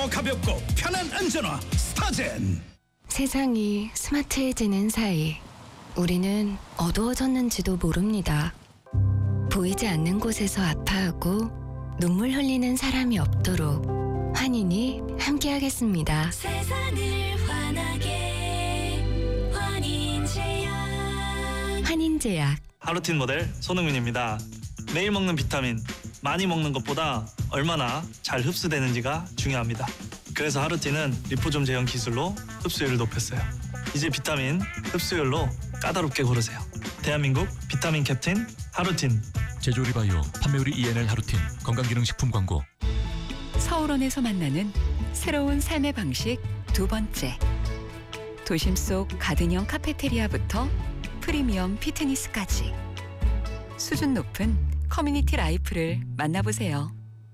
가볍고 편한 안전화 스타젠. 세상이 스마트해지는 사이 우리는 어두워졌는지도 모릅니다. 보이지 않는 곳에서 아파하고 눈물 흘리는 사람이 없도록 환인이 함께하겠습니다. 세상을 환하게 환인제약. 환인제약. 하루틴 모델 손흥민입니다. 매일 먹는 비타민 많이 먹는 것보다 얼마나 잘 흡수되는지가 중요합니다. 그래서 하루틴은 리포좀 제형 기술로 흡수율을 높였어요. 이제 비타민 흡수율로 까다롭게 고르세요. 대한민국 비타민 캡틴 하루틴. 제조리바이오 판매율이 ENL 하루틴 건강기능식품 광고. 서울원에서 만나는 새로운 삶의 방식 두 번째. 도심 속 가든형 카페테리아부터 프리미엄 피트니스까지 수준 높은 커뮤니티 라이프를 만나보세요.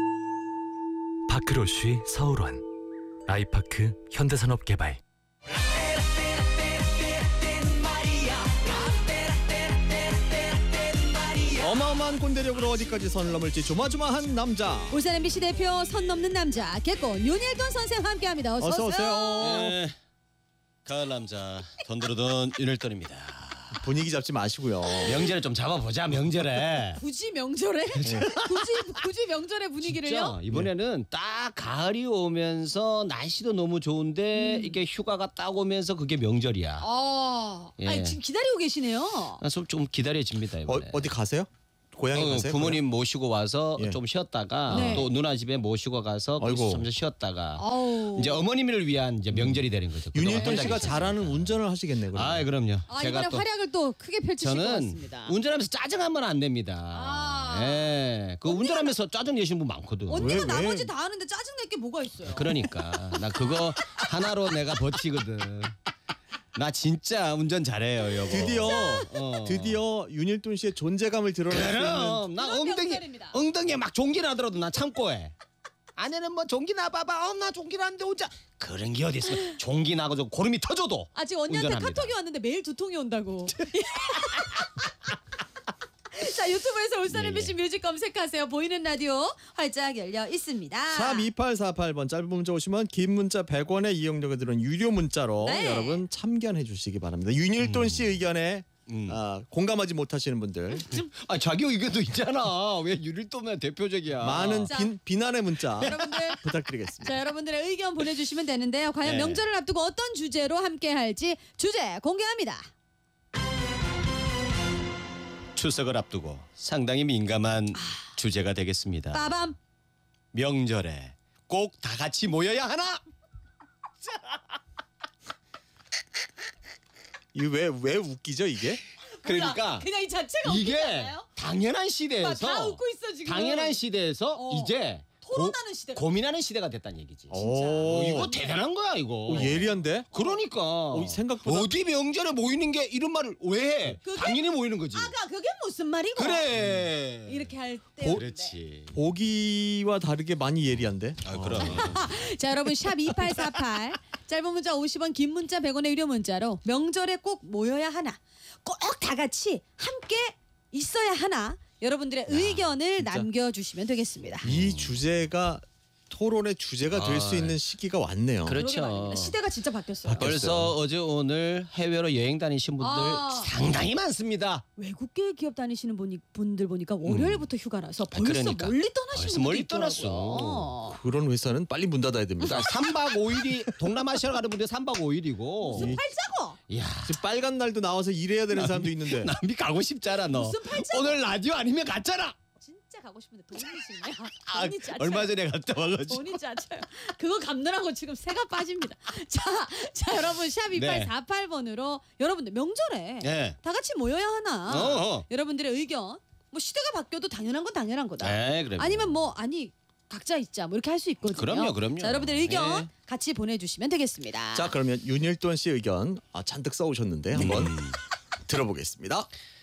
파크로쉬 서울원 아이파크 현대산업개발. 어마어마한 꼰대력으로 어디까지 선을 넘을지 조마조마한 남자. 울산 MBC 대표 선 넘는 남자 개콘 윤일돈 선생 함께합니다. 어서 오세요. 네, 가을 남자 돈 들어돈 윤일돈입니다. 분위기 잡지 마시고요. 명절에 좀 잡아보자. 명절에 굳이 명절에? 굳이 명절의 분위기를요? 진짜 이번에는 딱 가을이 오면서 날씨도 너무 좋은데 이게 휴가가 딱 오면서 그게 명절이야. 예. 아니 지금 기다리고 계시네요. 좀 기다려집니다 이번에. 어디 가세요? 고향에 가세요? 부모님 모시고 와서 예. 좀 쉬었다가 네. 또 누나 집에 모시고 가서 아이고. 좀 쉬었다가 아우. 이제 어머님을 위한 이제 명절이 되는 거죠. 그동안 윤일돈 혼자 씨가 계셨으니까. 잘하는 운전을 하시겠네요. 그러면. 아, 그럼요. 아, 제가 이번에 또 활약을 또 크게 펼치실 것 저는 같습니다. 운전하면서 짜증하면 안 됩니다. 아. 예, 그 운전하면서 짜증 내시는 분 많거든. 언니가 왜? 나머지 다 하는데 짜증낼 게 뭐가 있어요? 그러니까 나 그거 하나로 내가 버티거든. 나 진짜 운전 잘해요, 여보. 드디어 윤일돈 씨의 존재감을 드러낼 수 있는. 그럼 나 그런 명절입니다. 엉덩이에 막 종기 나더라도 나 참고 해. 아내는 뭐 종기 나봐봐. 나 종기 나는데 혼자 그런 게 어디 있어? 종기 나고 저 고름이 터져도. 아 지금 언니한테 운전합니다. 카톡이 왔는데 매일 2통이 온다고. 자 유튜브에서 울산 예, MBC 뮤직 검색하세요. 보이는 라디오 활짝 열려 있습니다. 샵 2848번 짧은 문자 오시면 긴 문자 100원의 이용료가 들은 유료 문자로 네. 여러분 참견해 주시기 바랍니다. 윤일돈 씨 의견에 공감하지 못하시는 분들 아 자기 의견도 있잖아. 왜 유릴도면 대표적이야. 많은 자. 비난의 문자 여러분들 부탁드리겠습니다. 자 여러분들의 의견 보내주시면 되는데요. 과연 네. 명절을 앞두고 어떤 주제로 함께할지 주제 공개합니다. 추석을 앞두고 상당히 민감한 주제가 되겠습니다. 빠밤. 명절에 꼭 다 같이 모여야 하나? 이게 왜 웃기죠 이게? 그러니까 그냥 이 자체가 이게 웃기지 않아요? 당연한 시대에서 다 웃고 있어 지금. 당연한 시대에서 이제 토론하는 시대가. 고민하는 시대가 됐다는 얘기지. 오. 이거 대단한 거야 이거. 예리한데? 그러니까 생각보다 어디 명절에 모이는 게 이런 말을 왜 해? 그게- 당연히 모이는 거지. 아가 그게 무슨 말이고? 그래. 이렇게 할 때. 그렇지. 보기와 다르게 많이 예리한데? 아 그럼. 자 여러분 샵 2848 짧은 문자 50원 긴 문자 100원의 유료 문자로 명절에 꼭 모여야 하나 꼭 다 같이 함께 있어야 하나 여러분들의 의견을 남겨주시면 되겠습니다. 이 주제가 토론의 주제가 될 수 아, 있는 시기가 왔네요. 그러게 그렇죠. 말입니다. 시대가 진짜 바뀌었어요. 벌써 어제 오늘 해외로 여행 다니신 분들 아. 상당히 많습니다. 외국계 기업 다니시는 분들 보니까 월요일부터 휴가라서 벌써 그러니까. 멀리 떠나시는 벌써 분들이 멀리 있더라고요. 그런 회사는 빨리 문 닫아야 됩니다. 3박 5일이 동남아시아 가는 분들 3박 5일이고. 무슨 팔자고? 야, 지금 빨간 날도 나와서 일해야 되는 사람도 있는데. 남미 가고 싶잖아 너. 무슨 팔자고? 오늘 라디오 아니면 갔잖아. 진짜 가고 싶은데 돈이 있냐? 아, 돈이 짜쳐요. 얼마 전에 갔다 와가지고. 돈이 짜쳐요. 그거 갚느라고 지금 새가 빠집니다. 자 여러분 샵 2848번으로 여러분들 명절에 네. 다 같이 모여야 하나? 어어. 여러분들의 의견. 뭐 시대가 바뀌어도 당연한 건 당연한 거다. 네, 그럼요. 아니면 뭐 아니 각자 있자 뭐 이렇게 할 수 있거든요. 그럼요. 자 여러분들의 의견 네. 같이 보내주시면 되겠습니다. 자 그러면 윤일돈 씨 의견 잔뜩 써오셨는데 한번 들어보겠습니다.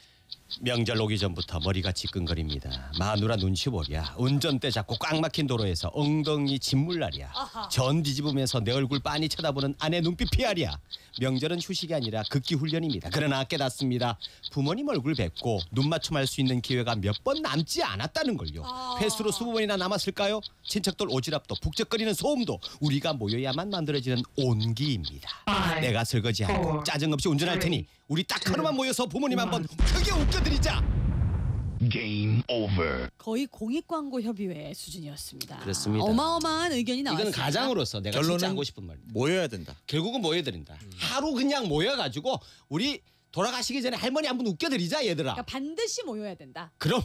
명절 오기 전부터 머리가 지끈거립니다. 마누라 눈치 보랴. 운전대 잡고 꽉 막힌 도로에서 엉덩이 짓물나랴. 전 뒤집으면서 내 얼굴 빤히 쳐다보는 아내 눈빛 피하랴. 명절은 휴식이 아니라 극기 훈련입니다. 그러나 깨닫습니다. 부모님 얼굴 뵙고 눈 맞춤할 수 있는 기회가 몇 번 남지 않았다는 걸요. 횟수로 20번이나 남았을까요? 친척들 오지랖도 북적거리는 소음도 우리가 모여야만 만들어지는 온기입니다. 내가 설거지하고 짜증 없이 운전할 테니 우리 딱 하루만 모여서 부모님 한번 크게 웃겨드리자. Game over. 거의 공익광고협의회 수준이었습니다. 그렇습니다. 어마어마한 의견이 나왔습니다. 이건 가장으로서 내가 결론은 진짜 하고 싶은 말. 모여야 된다. 결국은 모여드린다. 하루 그냥 모여가지고 우리 돌아가시기 전에 할머니 한번 웃겨드리자 얘들아. 그러니까 반드시 모여야 된다. 그럼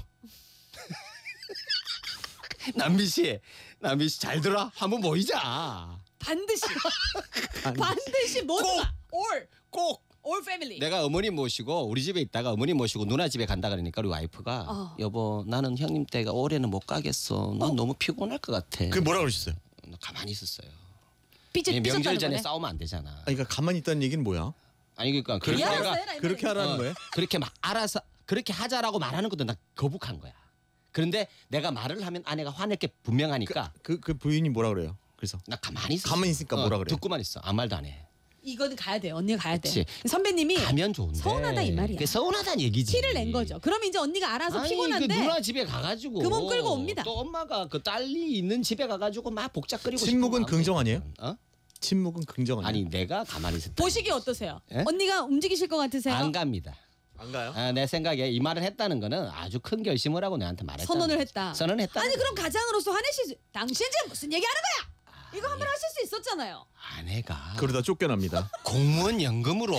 남비 씨 잘 들어. 한번 모이자. 반드시 반드시 모두가 꼭 all family. 내가 어머니 모시고 우리 집에 있다가 어머니 모시고 누나 집에 간다 그러니까 우리 와이프가 여보 나는 형님 댁에 올해는 못 가겠어. 난 너무 피곤할 것 같아. 그게 뭐라 그러셨어요? 나 가만히 있었어요. 삐졌다는 명절 전에 거네. 싸우면 안 되잖아. 아니, 그러니까 가만히 있다는 얘기는 뭐야? 아니 그러니까 그렇게 내가 미안했어요, 나 이 그렇게 말이지. 하라는 거예요? 그렇게 막 알아서 그렇게 하자라고 말하는 것도 나 거북한 거야. 그런데 내가 말을 하면 아내가 화낼 게 분명하니까 그 부인이 뭐라 그래요? 그래서 나 가만히 있어. 가만히 있으니까 뭐라 그래요? 듣고만 있어. 아무 말도 안 해. 이거는 가야 돼. 언니가 가야 돼. 그치. 선배님이 가면 좋은데. 서운하다 이 말이야. 그게 서운하다는 얘기지. 티를 낸 거죠. 그러면 이제 언니가 알아서 아니, 피곤한데 그 누나 집에 가가지고 그 몸 끌고 옵니다. 또 엄마가 그 딸이 있는 집에 가가지고 막 복잡거리고 침묵은 싶은 긍정 마음이 아니에요? 있잖아. 어? 침묵은 긍정 아니에요? 아니 내가 가만히 있었다. 보시기 어떠세요? 예? 언니가 움직이실 것 같으세요? 안 갑니다. 안 가요? 아, 내 생각에 이 말을 했다는 거는 아주 큰 결심을 하고 내한테 말했다. 선언을 했다. 선언했다. 아니 그럼 가장으로서 한혜 씨 당신 지금 무슨 얘기하는 거야? 이거 한 번 하실 수 있었잖아요. 아내가 그러다 쫓겨납니다. 공무원 연금으로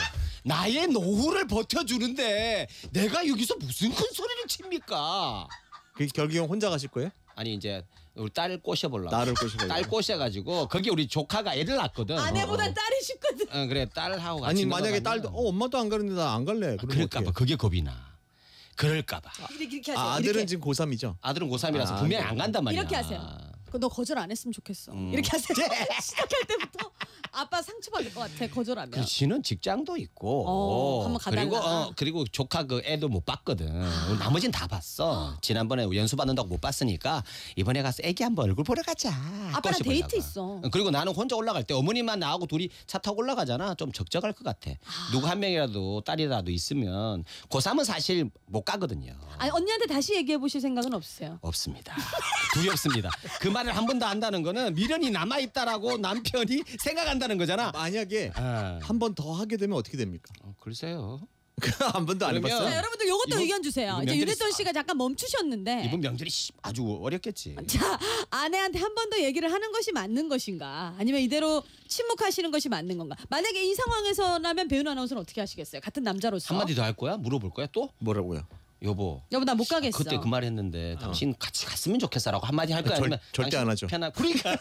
나의 노후를 버텨주는데 내가 여기서 무슨 큰 소리를 칩니까? 그 결국엔 혼자 가실 거예요? 아니 이제 우리 딸을 꼬셔보려고. 나를 꼬시고. 딸 꼬셔가지고 거기 우리 조카가 애를 낳거든. 아내보다 딸이 쉽거든. 그래 딸하고 같이 아니 놀러 만약에 가면 딸도 엄마도 안 가는데 나 안 갈래. 그러면 그럴까봐 어떡해? 그게 겁이 나. 그럴까봐. 이렇게 하세요. 아들은 이렇게. 지금 고3이죠? 아들은 고3이라서 아, 분명히 네. 안 간단 말이야. 이렇게 하세요. 너 거절 안 했으면 좋겠어. 이렇게 하세요. 시작할 때부터 아빠 상처받을 것 같아 거절하면. 그 지는 직장도 있고 한번 가달라. 그리고 조카 그 애도 못 봤거든. 나머지는 다 봤어. 지난번에 연수 받는다고 못 봤으니까 이번에 가서 애기 한번 얼굴 보러 가자. 아빠랑 꼬셔보려고. 데이트 있어. 그리고 나는 혼자 올라갈 때 어머니만 나하고 둘이 차 타고 올라가잖아. 좀 적적할 것 같아. 누구 한 명이라도 딸이라도 있으면 고3은 사실 못 가거든요. 아니 언니한테 다시 얘기해 보실 생각은 없으세요? 없습니다. 두렵습니다. 그 말을 한 번 더 한다는 거는 미련이 남아 있다라고 남편이 생각한다는 거잖아. 만약에 아. 한 번 더 하게 되면 어떻게 됩니까? 글쎄요. 한 번도 안 그러면- 해봤어요? 자, 여러분들 요것도 이번- 의견 주세요. 이번 이제 명절이 윤혜돈 씨가 잠깐 멈추셨는데. 이번 명절이 아주 어렵겠지. 자, 아내한테 한 번 더 얘기를 하는 것이 맞는 것인가? 아니면 이대로 침묵하시는 것이 맞는 건가? 만약에 이 상황에서라면 배윤 아나운서는 어떻게 하시겠어요? 같은 남자로서. 한마디 더 할 거야? 물어볼 거야 또? 뭐라고요? 여보. 여보 나 못 가겠어. 그때 그 말 했는데 당신 같이 갔으면 좋겠어라고 한마디 할 거야? 아니면 절대 안 하죠. 그러니까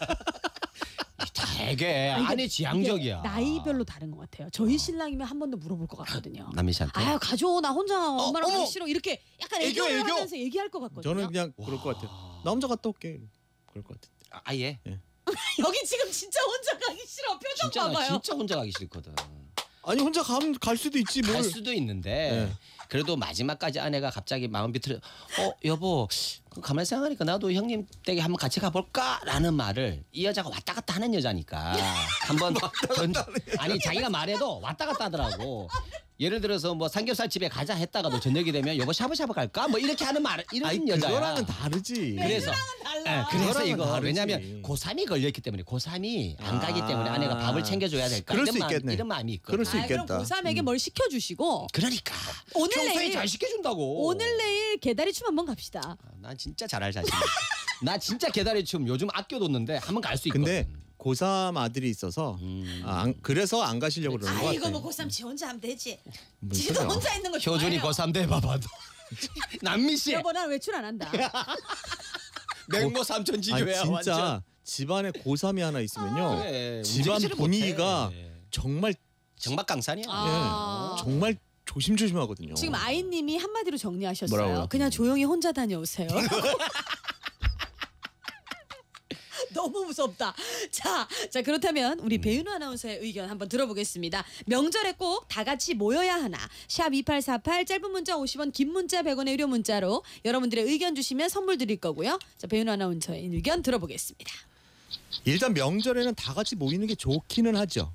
되게 아니, 안에 이게 지향적이야. 나이별로 다른 것 같아요. 저희 신랑이면 한 번 더 물어볼 것 같거든요. 남미 씨한테. 아유 가져 나 혼자 엄마랑 어머! 가기 싫어 이렇게 약간 애교, 애교를 애교. 하면서 얘기할 것 같거든요. 저는 그냥 그럴 것 같아요. 나 혼자 갔다 올게. 그럴 것 같아요. 아예. 여기 지금 진짜 혼자 가기 싫어 표정 진짜 나 봐봐요. 진짜 혼자 가기 싫거든. 아니 혼자 가면 갈 수도 있지 뭘. 갈 수도 있는데 네. 그래도 마지막까지 아내가 갑자기 마음 비틀어 여보 가만히 생각하니까 나도 형님 댁에 한번 같이 가볼까라는 말을 이 여자가 왔다 갔다 하는 여자니까 한번 아니 자기가 말해도 왔다 갔다 하더라고. 예를 들어서 뭐 삼겹살 집에 가자 했다가도 저녁이 되면 여보 샤브샤브 갈까 뭐 이렇게 하는 말 이런 아니 여자야. 그거랑은 다르지. 그래서 달라. 그래서 그거랑은 이거 다르지. 왜냐하면 고3이 걸려있기 때문에 고3이 안 가기 때문에 아내가 밥을 챙겨줘야 될까 그럴 이런, 수 있겠네. 이런 마음이 있거든. 그럴 수 아, 그럼 있겠다. 고3에게 뭘 시켜주시고 그러니까 오늘 평소에 내일- 잘 시켜준다고. 오늘 내일 개다리춤 한번 갑시다. 난 진짜 잘할 자신. 나 진짜 개다리춤 요즘 아껴뒀는데 한번 갈 수 있거든. 근데 고3 아들이 있어서 그래서 안 가시려고 그러는 것 아이고 같아요. 뭐 고3 지 혼자 하면 되지. 무슨 지도 소리야. 혼자 있는 거 효준이 좋아해요. 고3 대 봐봐도. 남미 씨 여보 난 외출 안 한다. 맹모 삼촌 아니 지교야 진짜 완전. 집안에 고3이 하나 있으면요. 그래, 집안 움직이지를 분위기가 못해. 정말 정막강산이야. 아. 정말 조심조심하거든요. 지금 아이님이 한마디로 정리하셨어요. 뭐라고요? 그냥 조용히 혼자 다녀오세요. 너무 무섭다. 자 그렇다면 우리 배윤우 아나운서의 의견 한번 들어보겠습니다. 명절에 꼭 다 같이 모여야 하나? 샵 2848 짧은 문자 50원, 긴 문자 100원의 유료 문자로 여러분들의 의견 주시면 선물 드릴 거고요. 자, 배윤우 아나운서의 의견 들어보겠습니다. 일단 명절에는 다 같이 모이는 게 좋기는 하죠.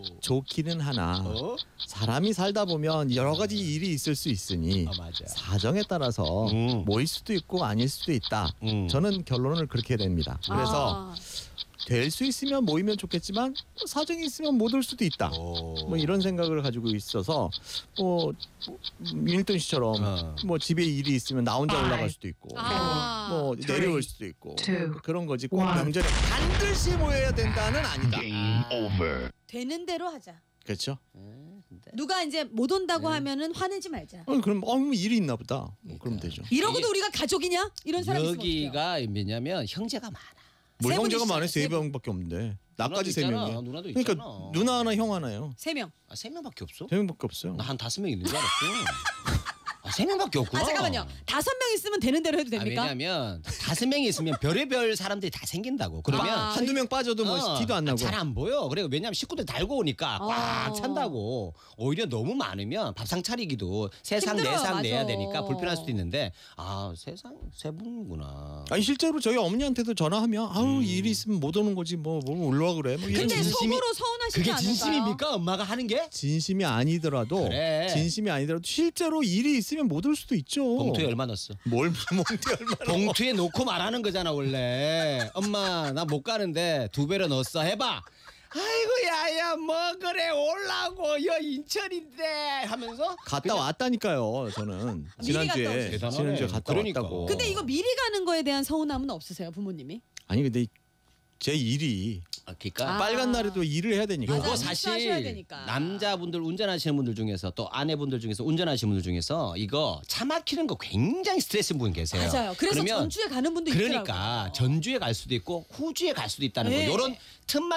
좋기는 하나 사람이 살다 보면 여러 가지 일이 있을 수 있으니 맞아. 사정에 따라서 모일 수도 있고 아닐 수도 있다. 저는 결론을 그렇게 냅니다. 그래서 될 수 있으면 모이면 좋겠지만 사정이 있으면 못 올 수도 있다. 뭐 이런 생각을 가지고 있어서 뭐 윤일동 씨처럼 뭐 집에 일이 있으면 나 혼자 올라갈 수도 있고 뭐 내려올 수도 있고 그런 거지. 꼭 명절에 반드시 모여야 된다는 아니다. Game over. 되는 대로 하자. 그렇죠? 누가 이제 못 온다고 하면은 화내지 말자. 그럼 일이 있나 보다. 그러면 되죠. 이러고도 우리가 가족이냐? 이런 사람이 있으면 어떡해요? 여기가 왜냐면 형제가 많아. 뭘 세 형제가 분이시잖아요, 많아요. 세 분. 3명밖에 없는데 나까지 누나도 3명이야. 있잖아. 누나도 그러니까 있잖아. 누나 하나 형 하나요. 3명. 3명밖에 없어? 3명밖에 없어요. 나 한 5명 있는 줄 알았어. 3명밖에 없구나. 잠깐만요. 5명 있으면 되는 대로 해도 됩니까? 왜냐면 5명이 있으면 별의별 사람들이 다 생긴다고. 그러면 한두 명 빠져도 뭐 티도 안 나고. 잘 안 보여. 그래 왜냐면 식구들 달고 오니까 꽉 찬다고. 오히려 너무 많으면 밥상 차리기도 세상 힘들어, 네상 맞아. 내야 되니까 불편할 수도 있는데 세상 세 분이구나. 아니 실제로 저희 어머니한테도 전화하면 일이 있으면 못 오는 거지 뭐 올라와 그래. 뭐 이런 근데 진심이- 속으로 서운하시지 그게 않을까요? 진심입니까? 엄마가 하는 게? 진심이 아니더라도 그래. 실제로 일이 있으면 못 올 수도 있죠. 봉투에 얼마 넣었어? 뭘 봉투에 얼마? 봉투에 놓고 말하는 거잖아 원래. 엄마 나 못 가는데 2배로 넣었어 해봐. 아이고 야야 뭐 그래 올라고 여 인천인데 하면서 갔다 왔다니까요. 저는 미리 갔다 지난주에 오셨어요. 지난주에 갔다 그러니까. 왔다고. 근데 이거 미리 가는 거에 대한 서운함은 없으세요, 부모님이? 아니 근데 제 일이 그러니까 빨간 날에도 일을 해야 되니까. 맞아. 요거 입사하셔야 사실 되니까. 남자분들 운전하시는 분들 중에서 또 아내분들 중에서 운전하시는 분들 중에서 이거 차 막히는 거 굉장히 스트레스 분 계세요. 맞아요. 그래서 그러면 전주에 가는 분도 있더라고요. 그러니까 전주에 갈 수도 있고 후주에 갈 수도 있다는 네. 거. 이런 틈만